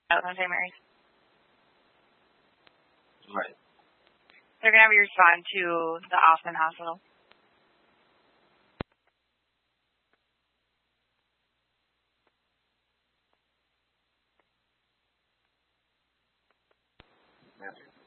out on St. Mary's. Right. They're going to have you respond to the Austin Hospital. That's